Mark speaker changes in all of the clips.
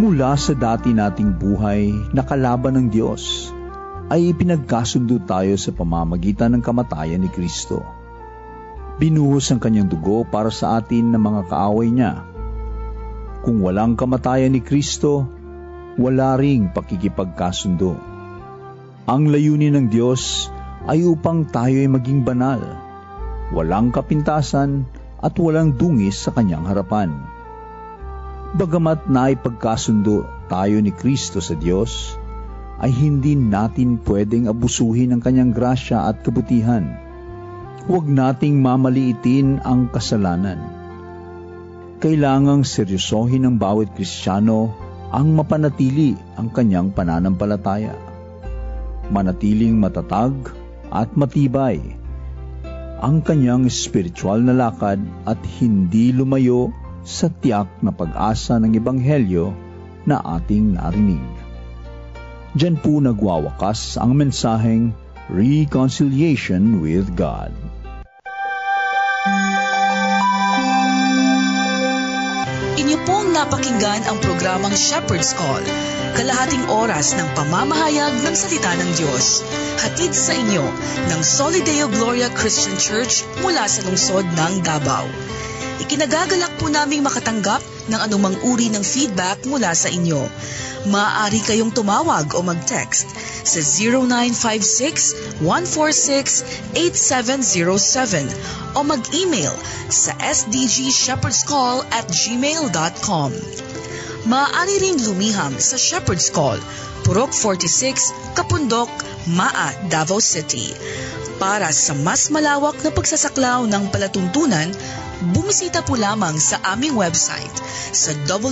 Speaker 1: Mula sa dati nating buhay na kalaban ng Diyos, ay ipinagkasundo tayo sa pamamagitan ng kamatayan ni Kristo. Binuhos ang kanyang dugo para sa atin ng mga kaaway niya. Kung walang kamatayan ni Kristo, wala ring pakikipagkasundo. Ang layunin ng Diyos ay upang tayo ay maging banal, walang kapintasan at walang dungis sa kanyang harapan. Bagamat naipagkasundo tayo ni Kristo sa Diyos, ay hindi natin pwedeng abusuhin ang kanyang grasya at kabutihan. Huwag nating mamaliitin ang kasalanan. Kailangang seryosohin ng bawat Kristiyano ang mapanatili ang kanyang pananampalataya. Manatiling matatag at matibay ang kanyang espiritual na lakad at hindi lumayo sa tiyak na pag-asa ng Ebanghelyo na ating narinig. Diyan po nagwawakas ang mensaheng Reconciliation with God.
Speaker 2: Inyo pong napakinggan ang programang Shepherd's Call, kalahating oras ng pamamahayag ng salita ng Diyos. Hatid sa inyo ng Solideo Gloria Christian Church mula sa lungsod ng Davao. Ikinagagalak po naming makatanggap ng anumang uri ng feedback mula sa inyo. Maaari kayong tumawag o mag-text sa 0956-146-8707 o mag-email sa sdgshepherdscall@gmail.com. Maaari ring lumiham sa Shepherd's Call, Purok 46, Kapundok, Maa, Davao City. Para sa mas malawak na pagsasaklaw ng palatuntunan, bumisita po lamang sa aming website sa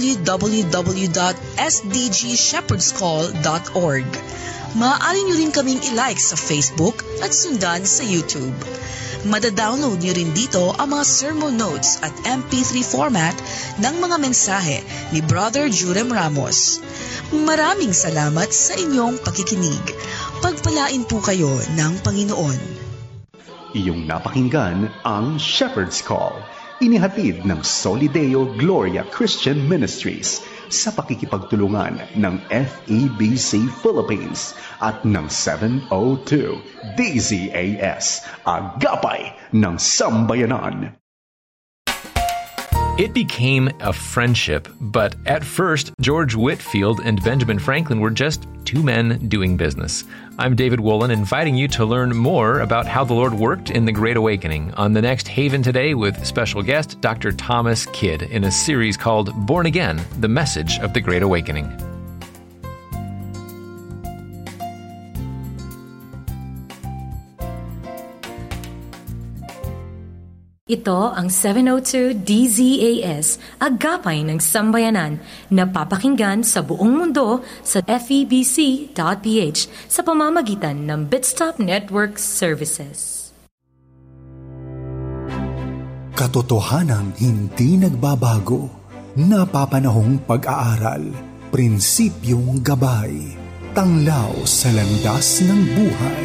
Speaker 2: www.sdgshepherdscall.org. Maaari nyo rin kaming i-like sa Facebook at sundan sa YouTube. Madadownload nyo rin dito ang mga sermon notes at MP3 format ng mga mensahe ni Brother Jurem Ramos. Maraming salamat sa inyong pakikinig. Pagpalain po kayo ng Panginoon.
Speaker 3: Iyong napakinggan ang Shepherd's Call, inihatid ng Solideo Gloria Christian Ministries sa pakikipagtulungan ng FEBC Philippines at ng 702 DZAS, Agapay ng Sambayanan.
Speaker 4: It became a friendship, but at first, George Whitefield and Benjamin Franklin were just two men doing business. I'm David Wolin, inviting you to learn more about how the Lord worked in the Great Awakening on the next Haven Today with special guest Dr. Thomas Kidd in a series called Born Again, The Message of the Great Awakening.
Speaker 5: Ito ang 702 DZAS, Agapay ng Sambayanan, na papakinggan sa buong mundo sa febc.ph sa pamamagitan ng Bitstop Network Services.
Speaker 6: Katotohanang hindi nagbabago, napapanahong pag-aaral, prinsipyong gabay, tanglaw sa landas ng buhay.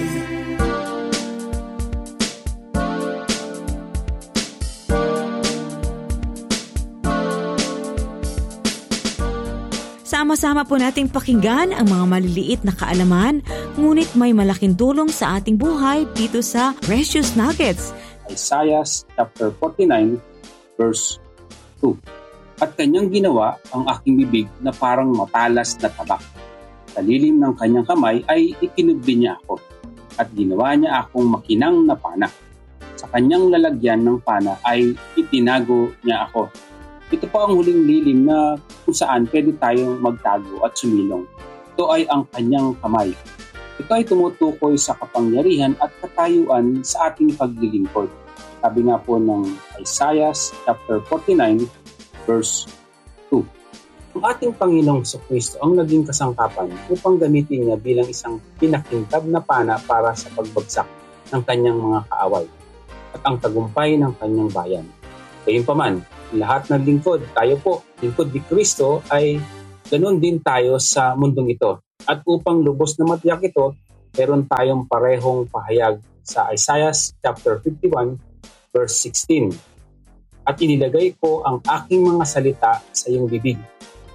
Speaker 7: Sama-sama po nating pakinggan ang mga maliliit na kaalaman, ngunit may malaking tulong sa ating buhay dito sa Precious Nuggets.
Speaker 8: Isaiah chapter 49 verse 2. At kanyang ginawa ang aking bibig na parang matalas na tabak. Sa lilim ng kanyang kamay ay ikinubli niya ako, at ginawa niya akong makinang na pana. Sa kanyang lalagyan ng pana ay itinago niya ako. Ito po ang huling lilim na kung saan pwede tayong magtago at sumilong. Ito ay ang kanyang kamay. Ito ay tumutukoy sa kapangyarihan at katayuan sa ating paglilingkod. Sabi nga po ng Isaiah chapter 49 verse 2. Ang ating Panginoong Kristo ang naging kasangkapan upang gamitin niya bilang isang pinakintab na pana para sa pagbagsak ng kanyang mga kaaway at ang tagumpay ng kanyang bayan. Gayunpaman, lahat ng lingkod, tayo po, lingkod ni Kristo, ay ganoon din tayo sa mundong ito. At upang lubos na matiyak ito, meron tayong parehong pahayag sa Isaiah chapter 51 verse 16. At inilagay ko ang aking mga salita sa iyong bibig,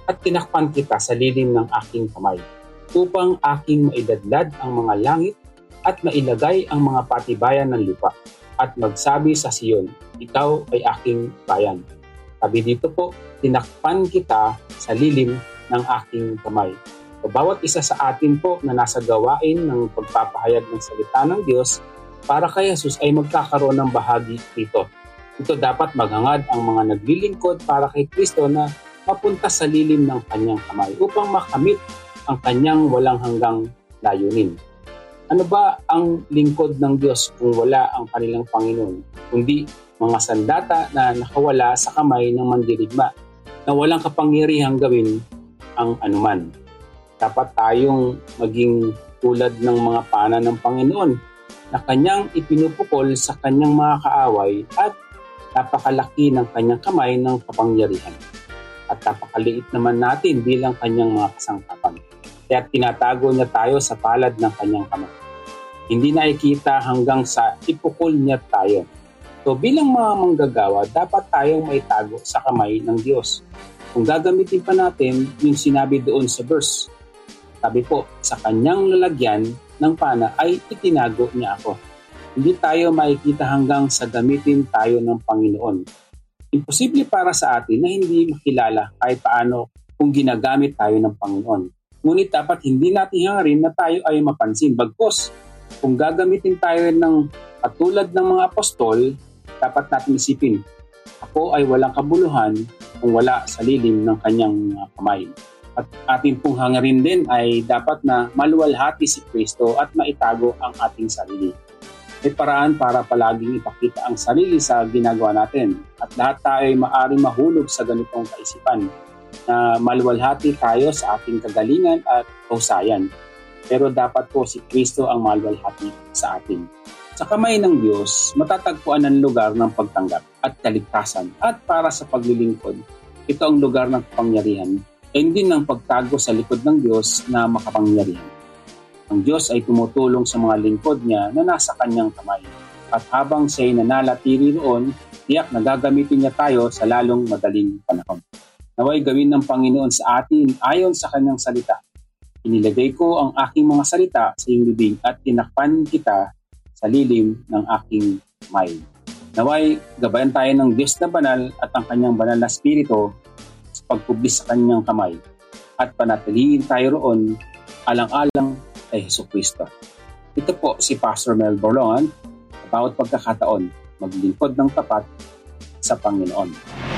Speaker 8: at tinakpan kita sa lilim ng aking kamay, upang aking maidadlad ang mga langit at mailagay ang mga patibayan ng lupa, at magsabi sa Siyon, ikaw ay aking bayan. Sabi dito po, tinakpan kita sa lilim ng aking kamay. So, bawat isa sa atin po na nasa gawain ng pagpapahayag ng salita ng Diyos para kay Jesus ay magkakaroon ng bahagi dito. Ito dapat maghangad ang mga naglilingkod para kay Kristo na mapunta sa lilim ng kanyang kamay upang makamit ang kanyang walang hanggang layunin. Ano ba ang lingkod ng Diyos kung wala ang kanilang Panginoon? Kundi mga sandata na nakawala sa kamay ng mandirigma na walang kapangyarihang gawin ang anuman. Dapat tayong maging tulad ng mga pana ng Panginoon na kanyang ipinupukol sa kanyang mga kaaway at napakalaki ng kanyang kamay ng kapangyarihan. At napakaliit naman natin bilang kanyang mga kasangkapan. Kaya tinatago niya tayo sa palad ng kanyang kamay. Hindi nakikita hanggang sa ipukol niya tayo. So bilang mga manggagawa, dapat tayong maitago sa kamay ng Diyos. Kung gagamitin pa natin yung sinabi doon sa verse, sabi po, sa kanyang lalagyan ng pana ay itinago niya ako. Hindi tayo makikita hanggang sa gamitin tayo ng Panginoon. Imposible para sa atin na hindi makilala kahit paano kung ginagamit tayo ng Panginoon. Ngunit dapat hindi natin hangarin na tayo ay mapansin. Bagkus, kung gagamitin tayo ng katulad ng mga apostol, dapat natin isipin, ako ay walang kabuluhan kung wala sa lilim ng kanyang kamay. At ating pong hangarin din ay dapat na maluwalhati si Kristo at maitago ang ating sarili. May paraan para palaging ipakita ang sarili sa ginagawa natin. At lahat tayo ay maaaring mahulog sa ganitong kaisipan na maluwalhati tayo sa ating kagalingan at kahusayan. Pero dapat po si Kristo ang maluwalhati sa atin. Sa kamay ng Diyos, matatagpuan ang lugar ng pagtanggap at kaligtasan. At para sa paglilingkod, ito ang lugar ng kapangyarihan. And din ng pagtago sa likod ng Diyos na makapangyarihan. Ang Diyos ay tumutulong sa mga lingkod niya na nasa kanyang kamay. At habang siya'y nananatili roon, tiyak na gagamitin niya tayo sa lalong madaling panahon. Naway gawin ng Panginoon sa atin ayon sa kanyang salita. Inilagay ko ang aking mga salita sa iyong bibig at tinakpan kita sa lilim ng aking kamay. Naway gabayan tayo ng Diyos na banal at ang kanyang banal na spirito pagpublis sa kanyang kamay at panatilihin tayo roon alang-alang kay Jesucristo. Ito po si Pastor Mel Borlongan, bawat pagkakataon maglingkod ng tapat sa Panginoon.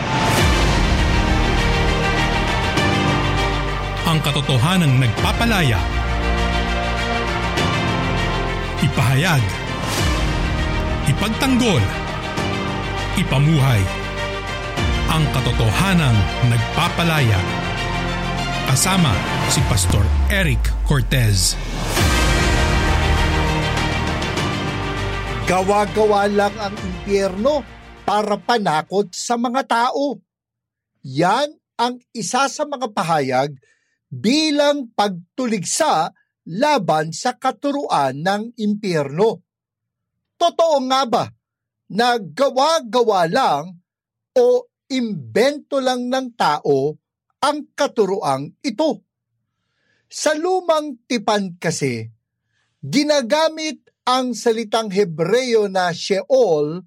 Speaker 9: Ang katotohanan nagpapalaya. Ipahayag. Ipagtanggol. Ipamuhay. Ang katotohanang nagpapalaya. Kasama si Pastor Eric Cortez.
Speaker 10: Gawa-gawa lang ang impyerno para panakot sa mga tao. Yan ang isa sa mga pahayag bilang pagtuligsa laban sa katuruan ng impyerno. Totoo nga ba na gawa-gawa lang o imbento lang ng tao ang katuruang ito? Sa lumang tipan kasi, ginagamit ang salitang Hebreo na Sheol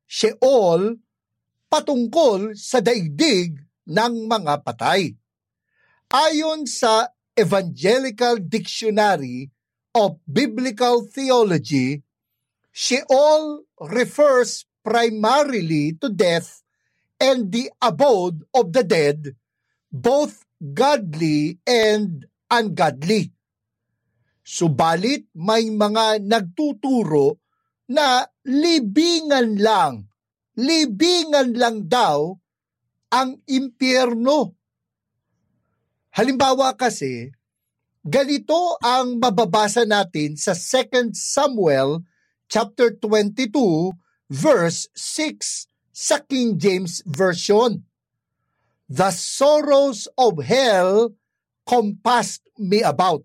Speaker 10: patungkol sa daigdig ng mga patay. Ayon sa Evangelical Dictionary of Biblical Theology, Sheol refers primarily to death and the abode of the dead, both godly and ungodly. Subalit may mga nagtuturo na libingan lang daw ang impyerno. Halimbawa kasi, ganito ang mababasa natin sa 2 Samuel chapter 22 verse 6 sa King James Version. The sorrows of hell compassed me about.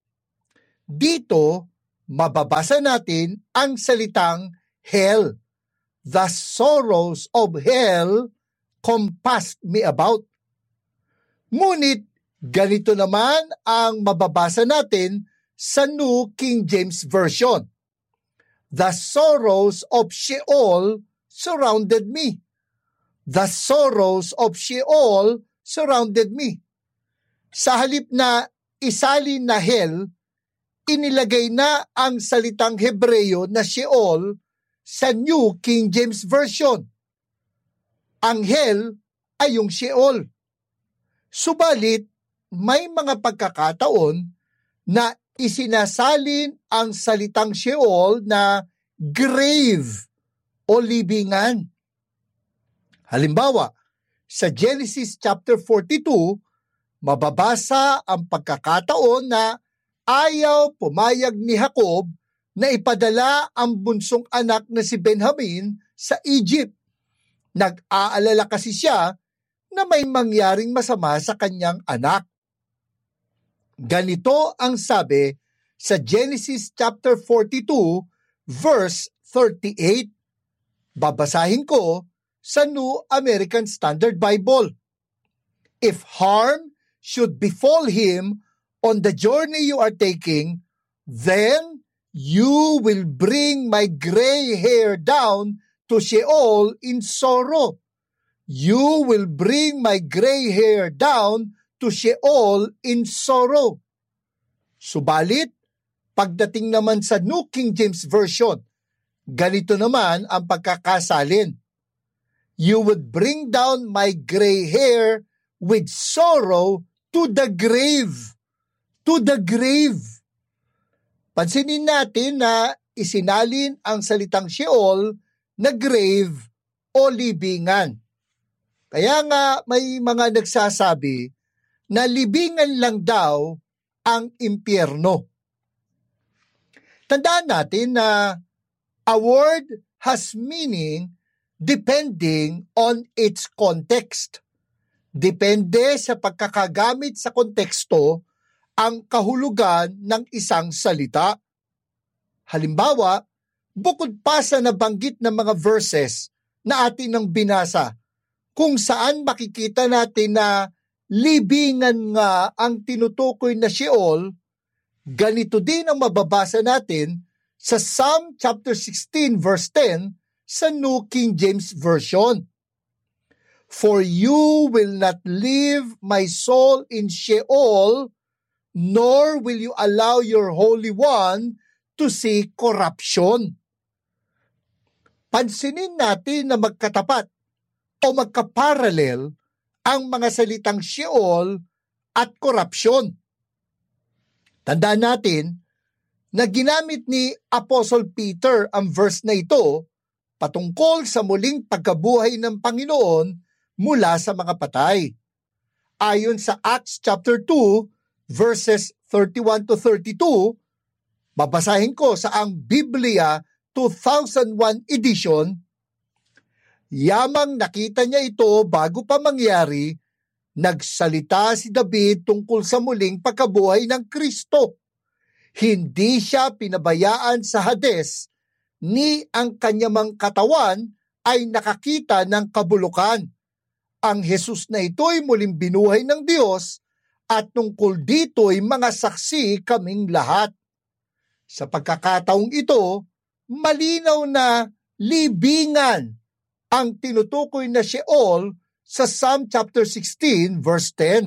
Speaker 10: Dito, mababasa natin ang salitang hell. The sorrows of hell compassed me about. Ngunit Ganito naman ang mababasa natin sa New King James Version. The sorrows of Sheol surrounded me. The sorrows of Sheol surrounded me. Sa halip na isalin na hell, inilagay na ang salitang Hebreo na Sheol sa New King James Version. Ang hell ay yung Sheol. Subalit, may mga pagkakataon na isinasalin ang salitang Sheol na grave o libingan. Halimbawa, sa Genesis chapter 42, mababasa ang pagkakataon na ayaw pumayag ni Jacob na ipadala ang bunsong anak na si Benjamin sa Egypt. Nag-aalala kasi siya na may mangyaring masama sa kanyang anak. Ganito ang sabi sa Genesis chapter 42 verse 38. Babasahin ko sa New American Standard Bible. If harm should befall him on the journey you are taking, then you will bring my gray hair down to Sheol in sorrow. You will bring my gray hair down to Sheol in sorrow. Subalit, pagdating naman sa New King James Version, ganito naman ang pagkakasalin. You would bring down my gray hair with sorrow to the grave. To the grave. Pansinin natin na isinalin ang salitang Sheol na grave o libingan. Kaya nga may mga nagsasabi na libingan lang daw ang impyerno. Tandaan natin na a word has meaning depending on its context. Depende sa pagkakagamit sa konteksto ang kahulugan ng isang salita. Halimbawa, bukod pa sa nabanggit na mga verses na atin nang binasa, kung saan makikita natin na libingan nga ang tinutukoy na Sheol, ganito din ang mababasa natin sa Psalm chapter 16 verse 10 sa New King James Version. For you will not leave my soul in Sheol, nor will you allow your Holy One to see corruption. Pansinin natin na magkatapat o magkaparalel ang mga salitang Sheol at korupsyon. Tandaan natin na ginamit ni Apostle Peter ang verse na ito patungkol sa muling pagkabuhay ng Panginoon mula sa mga patay. Ayon sa Acts chapter 2 verses 31 to 32, babasahin ko sa ang Biblia 2001 edition. Yamang nakita niya ito bago pa mangyari, nagsalita si David tungkol sa muling pagkabuhay ng Kristo. Hindi siya pinabayaan sa Hades, ni ang kanyang katawan ay nakakita ng kabulukan. Ang Jesus na ito'y muling binuhay ng Diyos at tungkol dito'y mga saksi kaming lahat. Sa pagkakataong ito, malinaw na libingan ang tinutukoy na Sheol sa Psalm chapter 16 verse 10.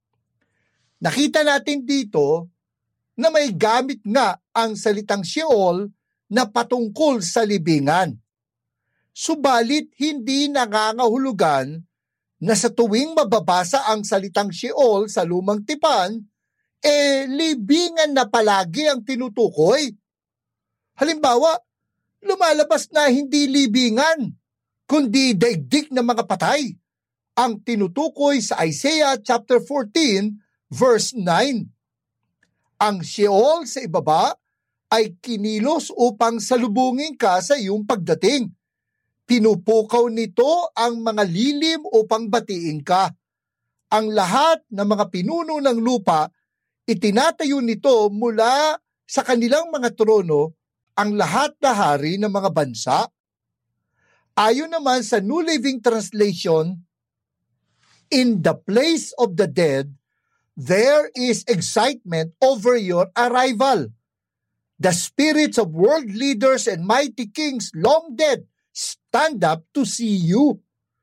Speaker 10: Nakita natin dito na may gamit nga ang salitang Sheol na patungkol sa libingan. Subalit hindi nangangahulugan na sa tuwing mababasa ang salitang Sheol sa lumang tipan, libingan na palagi ang tinutukoy. Halimbawa, lumalabas na hindi libingan, kundi daigdig ng mga patay, ang tinutukoy sa Isaiah chapter 14 verse 9. Ang Sheol sa ibaba ay kinilos upang salubungin ka sa iyong pagdating. Pinupukaw nito ang mga lilim upang batiin ka. Ang lahat ng mga pinuno ng lupa, itinatayo nito mula sa kanilang mga trono ang lahat na hari ng mga bansa. Ayon naman sa New Living Translation, in the place of the dead, there is excitement over your arrival. The spirits of world leaders and mighty kings long dead stand up to see you.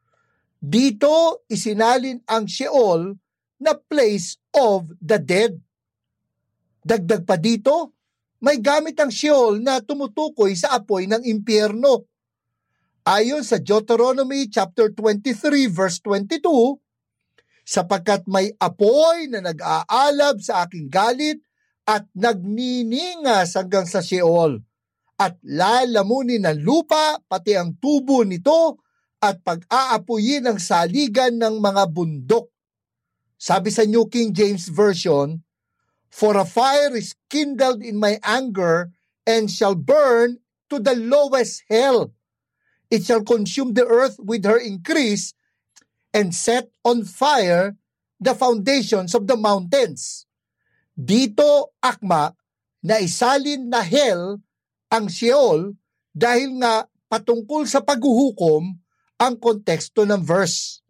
Speaker 10: Dito isinalin ang Sheol na place of the dead. Dagdag pa dito, may gamit ang Sheol na tumutukoy sa apoy ng impyerno. Ayon sa Deuteronomy chapter 23 verse 22, sapagkat may apoy na nag-aalab sa aking galit at nagniningas hanggang sa Sheol, at lalamunin ng lupa pati ang tubo nito at pag-aapuyin ang saligan ng mga bundok. Sabi sa New King James Version, for a fire is kindled in my anger and shall burn to the lowest hell. It shall consume the earth with her increase and set on fire the foundations of the mountains. Dito, akma, na isalin na hell ang Sheol dahil nga patungkol sa paghuhukom ang konteksto ng verse.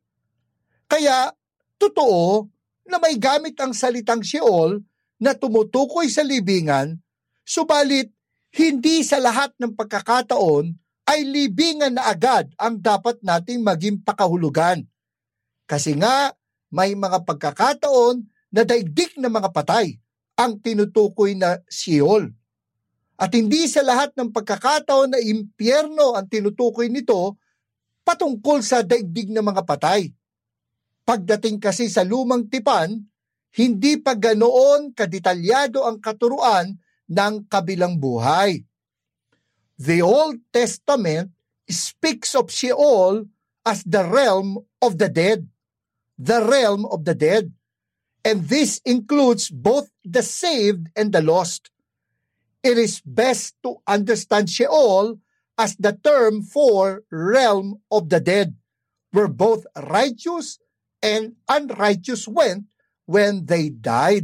Speaker 10: Kaya, totoo na may gamit ang salitang Sheol na tumutukoy sa libingan, subalit hindi sa lahat ng pagkakataon ay libingan na agad ang dapat nating maging pakahulugan. Kasi nga, may mga pagkakataon na daigdig ng mga patay ang tinutukoy na Sheol. At hindi sa lahat ng pagkakataon na impyerno ang tinutukoy nito patungkol sa daigdig ng mga patay. Pagdating kasi sa lumang tipan, hindi pa ganoon kadetalyado ang katuruan ng kabilang buhay. The Old Testament speaks of Sheol as the realm of the dead. The realm of the dead. And this includes both the saved and the lost. It is best to understand Sheol as the term for realm of the dead, where both righteous and unrighteous went when they died.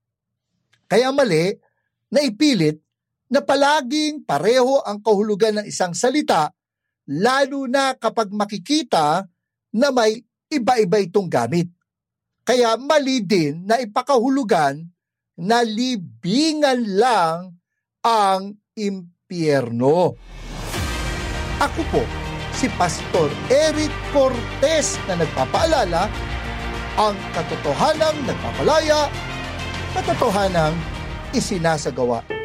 Speaker 10: Kaya mali na ipilit na palaging pareho ang kahulugan ng isang salita, lalo na kapag makikita na may iba-iba itong gamit. Kaya mali din na ipakahulugan na libingan lang ang impyerno. Ako po, si Pastor Eric Cortez na nagpapaalala, ang katotohanang nagpapalaya, katotohanang isinasagawa.